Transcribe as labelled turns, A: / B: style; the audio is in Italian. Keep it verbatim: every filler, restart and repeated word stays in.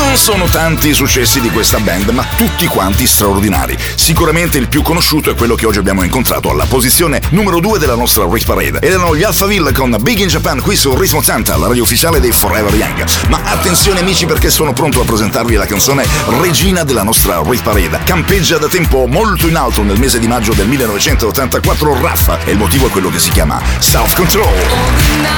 A: Non sono tanti i successi di questa band, ma tutti quanti straordinari. Sicuramente il più conosciuto è quello che oggi abbiamo incontrato alla posizione numero due della nostra Hit Parade. Erano gli Alphaville con Big in Japan qui su Ritmo ottanta, la radio ufficiale dei Forever Young. Ma attenzione amici, perché sono pronto a presentarvi la canzone regina della nostra Hit Parade. Campeggia da tempo molto in alto nel mese di maggio del millenovecentottantaquattro Raffa, e il motivo è quello che si chiama Self Control.